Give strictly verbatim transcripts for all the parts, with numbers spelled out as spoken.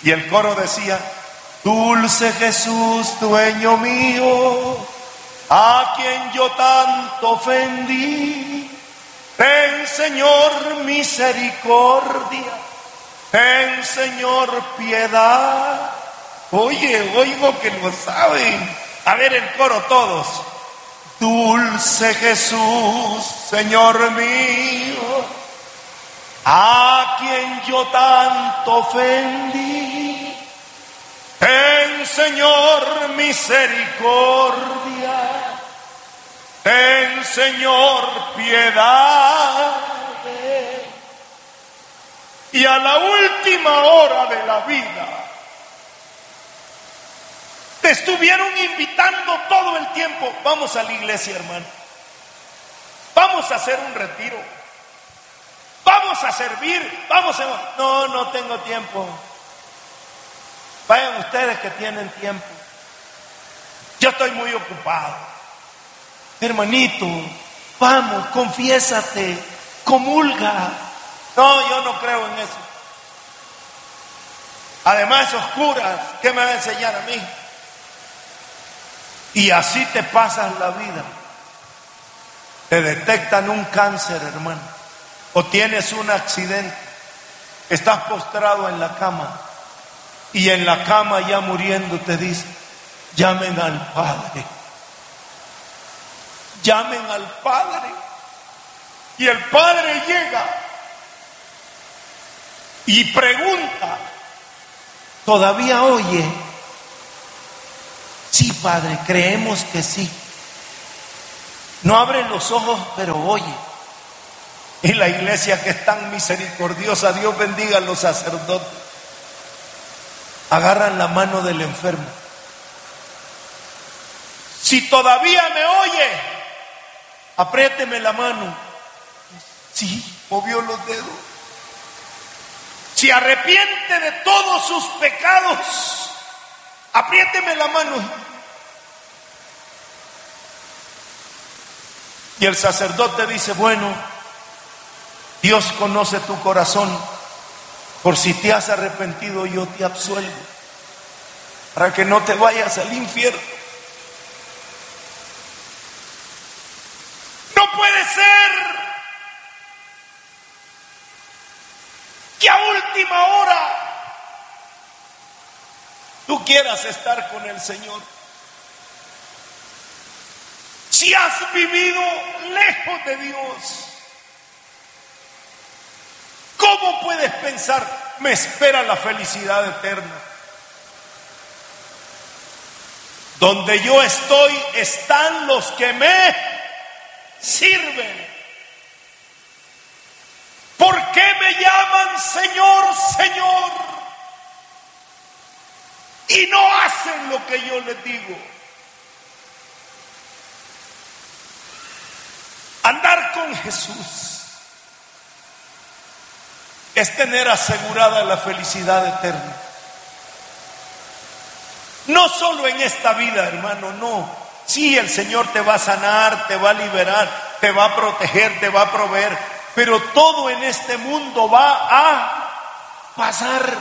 Y el coro decía: dulce Jesús, dueño mío, a quien yo tanto ofendí, ten, Señor, misericordia, ten, Señor, piedad. Oye, oigo que lo saben. A ver el coro todos. Dulce Jesús, Señor mío, a quien yo tanto ofendí, ten, Señor, misericordia, ten, Señor, piedad. Y a la última hora de la vida te estuvieron invitando todo el tiempo: vamos a la iglesia, hermano, vamos a hacer un retiro, vamos a servir, vamos a... No, no tengo tiempo. Vayan ustedes que tienen tiempo, yo estoy muy ocupado. Hermanito, vamos, confiésate, comulga. No, yo no creo en eso. Además, esos curas, ¿qué me van a enseñar a mí? Y así te pasas la vida. Te detectan un cáncer, hermano, o tienes un accidente, estás postrado en la cama, y en la cama ya muriendo te dice: llamen al Padre, llamen al Padre. Y el Padre llega y pregunta: ¿todavía oye? Sí, Padre, creemos que sí. No abre los ojos, pero oye. Y la iglesia, que es tan misericordiosa, Dios bendiga a los sacerdotes, agarran la mano del enfermo. Si todavía me oye, apriéteme la mano. Sí, movió los dedos. Si arrepiente de todos sus pecados, apriéteme la mano. Y el sacerdote dice: bueno, Dios conoce tu corazón, por si te has arrepentido yo te absuelvo, para que no te vayas al infierno. No puede ser que a última hora tú quieras estar con el Señor. Si has vivido lejos de Dios, ¿cómo puedes pensar: me espera la felicidad eterna? Donde yo estoy están los que me sirven. ¿Por qué me llaman Señor, Señor, y no hacen lo que yo les digo? Andar con Jesús es tener asegurada la felicidad eterna. No solo en esta vida, hermano, no. Sí, el Señor te va a sanar, te va a liberar, te va a proteger, te va a proveer, pero todo en este mundo va a pasar.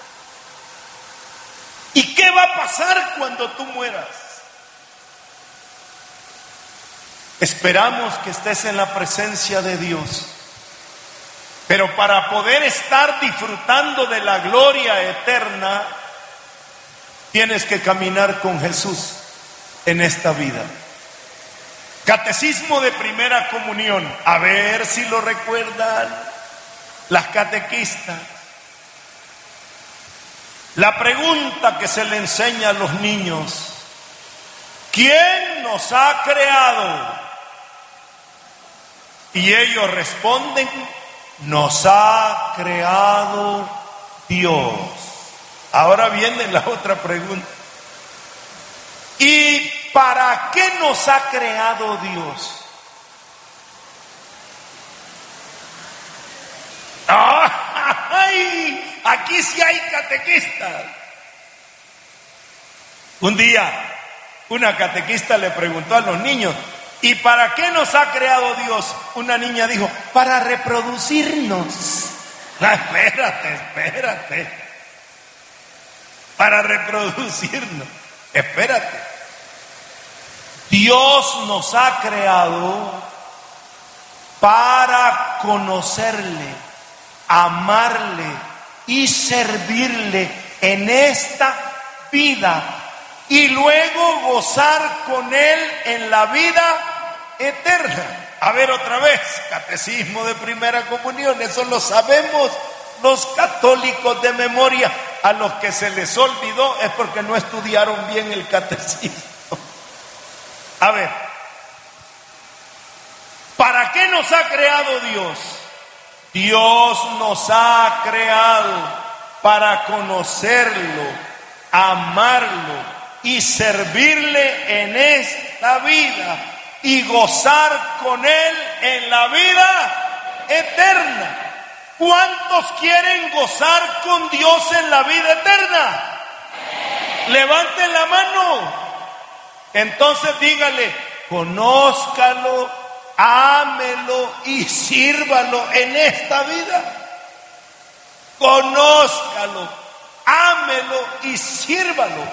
¿Y qué va a pasar cuando tú mueras? Esperamos que estés en la presencia de Dios, pero para poder estar disfrutando de la gloria eterna, tienes que caminar con Jesús en esta vida. Catecismo de primera comunión, a ver si lo recuerdan las catequistas. La pregunta que se le enseña a los niños: ¿quién nos ha creado? Y ellos responden: nos ha creado Dios. Ahora viene la otra pregunta: ¿y para qué nos ha creado Dios? ¡Ay! Aquí sí hay catequistas. Un día, una catequista le preguntó a los niños: ¿y para qué nos ha creado Dios? Una niña dijo: para reproducirnos. Ah, espérate, espérate. para reproducirnos. Espérate. Dios nos ha creado para conocerle, amarle y servirle en esta vida y luego gozar con Él en la vida eterna. A ver otra vez, catecismo de primera comunión, eso lo sabemos los católicos de memoria. A los que se les olvidó es porque no estudiaron bien el catecismo. A ver, ¿para qué nos ha creado Dios? Dios nos ha creado para conocerlo, amarlo y servirle en esta vida y gozar con Él en la vida eterna. ¿Cuántos quieren gozar con Dios en la vida eterna? Levanten la mano. Entonces dígale, conózcalo, ámelo y sírvalo en esta vida. Conózcalo, ámelo y sírvalo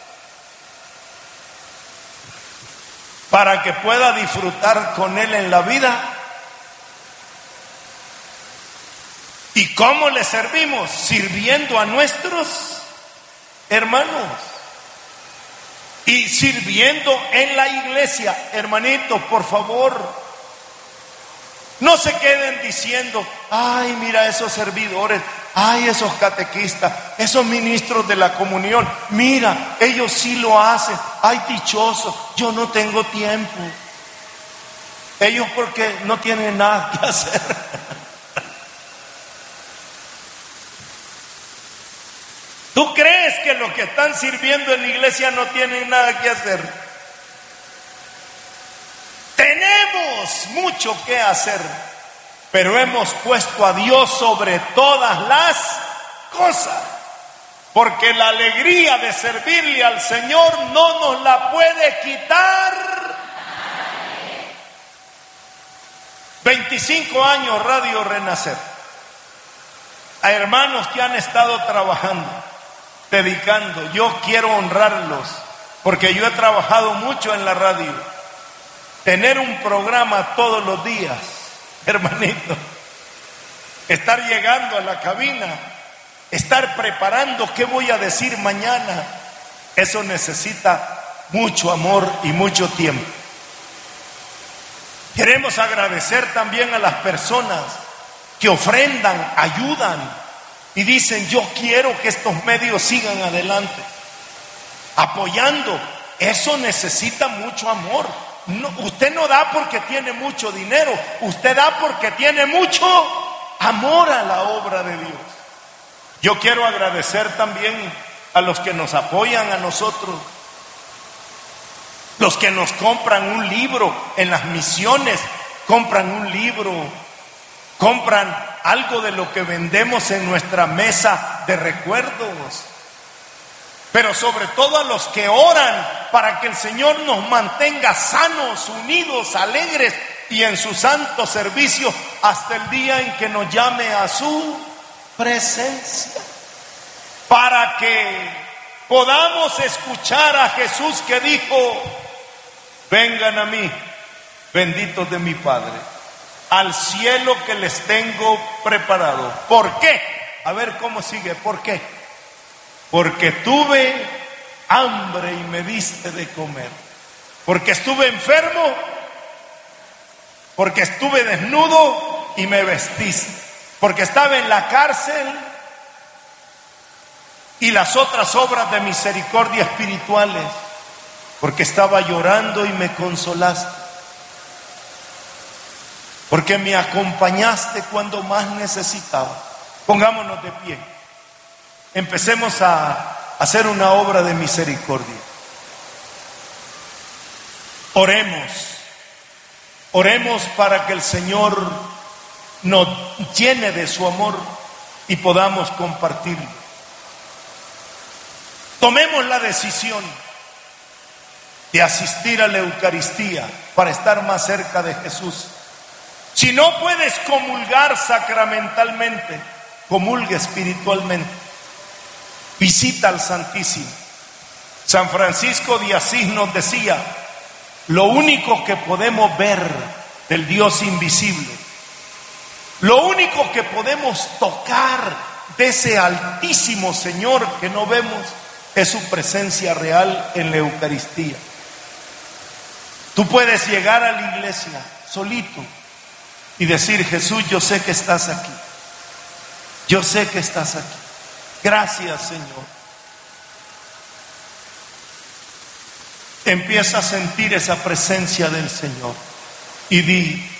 para que pueda disfrutar con Él en la vida. ¿Y cómo le servimos? Sirviendo a nuestros hermanos y sirviendo en la iglesia. Hermanitos, por favor, no se queden diciendo, ay, mira esos servidores, ay, esos catequistas, esos ministros de la comunión, mira, ellos sí lo hacen, ay, dichosos, yo no tengo tiempo. Ellos porque no tienen nada que hacer. ¿Tú crees que los que están sirviendo en la iglesia no tienen nada que hacer? Tenemos mucho que hacer, pero hemos puesto a Dios sobre todas las cosas, porque la alegría de servirle al Señor no nos la puede quitar. veinticinco años Radio Renacer, a hermanos que han estado trabajando, dedicando. Yo quiero honrarlos porque yo he trabajado mucho en la radio. Tener un programa todos los días, hermanito, estar llegando a la cabina, estar preparando qué voy a decir mañana, eso necesita mucho amor y mucho tiempo. Queremos agradecer también a las personas que ofrendan, ayudan y dicen, yo quiero que estos medios sigan adelante, apoyando. Eso necesita mucho amor. No, usted no da porque tiene mucho dinero, usted da porque tiene mucho amor a la obra de Dios. Yo quiero agradecer también a los que nos apoyan a nosotros, los que nos compran un libro en las misiones, compran un libro, compran algo de lo que vendemos en nuestra mesa de recuerdos, pero sobre todo a los que oran para que el Señor nos mantenga sanos, unidos, alegres y en su santo servicio hasta el día en que nos llame a su presencia, para que podamos escuchar a Jesús que dijo, vengan a mí, benditos de mi Padre, al cielo que les tengo preparado. ¿Por qué? A ver cómo sigue. ¿Por qué? Porque tuve hambre y me diste de comer. Porque estuve enfermo. Porque estuve desnudo y me vestiste. Porque estaba en la cárcel. Y las otras obras de misericordia espirituales. Porque estaba llorando y me consolaste. Porque me acompañaste cuando más necesitaba. Pongámonos de pie. Empecemos a hacer una obra de misericordia. Oremos. Oremos para que el Señor nos llene de su amor y podamos compartirlo. Tomemos la decisión de asistir a la Eucaristía para estar más cerca de Jesús. Si no puedes comulgar sacramentalmente, comulga espiritualmente. Visita al Santísimo. San Francisco de Asís nos decía, lo único que podemos ver del Dios invisible, lo único que podemos tocar de ese altísimo Señor que no vemos, es su presencia real en la Eucaristía. Tú puedes llegar a la iglesia solito y decir, Jesús, yo sé que estás aquí. Yo sé que estás aquí. Gracias, Señor. Empieza a sentir esa presencia del Señor y di,